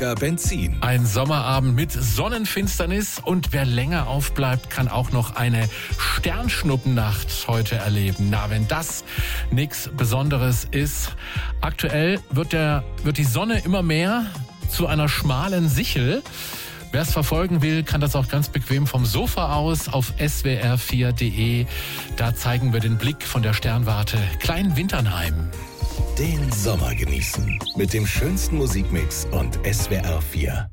Benzin. Ein Sommerabend mit Sonnenfinsternis und wer länger aufbleibt, kann auch noch eine Sternschnuppennacht heute erleben. Na, wenn das nichts Besonderes ist. Aktuell wird die Sonne immer mehr zu einer schmalen Sichel. Wer es verfolgen will, kann das auch ganz bequem vom Sofa aus auf swr4.de. Da zeigen wir den Blick von der Sternwarte Kleinwinternheim. Den Sommer genießen mit dem schönsten Musikmix und SWR4.